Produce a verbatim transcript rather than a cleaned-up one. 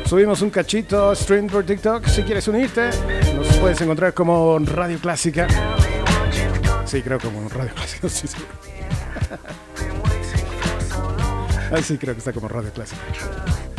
Subimos un cachito stream por TikTok. Si quieres unirte, nos puedes encontrar como Radio Clásica. Sí, creo como Radio Clásica. Sí, sí. Ah, sí, creo que está como Radio Clásica.